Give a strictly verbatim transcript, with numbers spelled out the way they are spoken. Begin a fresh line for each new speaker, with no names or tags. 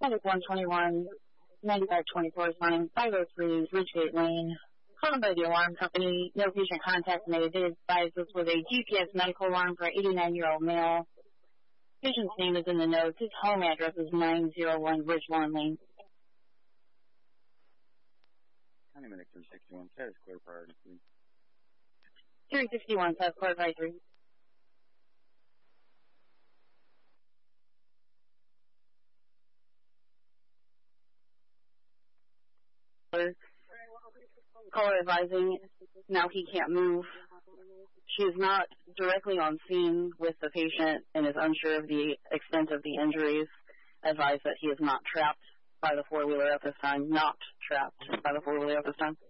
Medic one twenty-one, ninety-five twenty-four is line five oh three, Ridgegate Lane. Called by the alarm company. No patient contact made. They advised this was a G P S medical alarm for an eighty-nine-year-old male. Patient's name is in the notes. His home address is nine oh one Ridgelawn Lane.
County Medic three sixty-one, status clear priority, please.
three sixty-one, status clear advisory. Caller advising, now he can't move. She is not directly on scene with the patient and is unsure of the extent of the injuries. Advised that he is not trapped by the four-wheeler at this time. Not trapped by the four-wheeler at this time.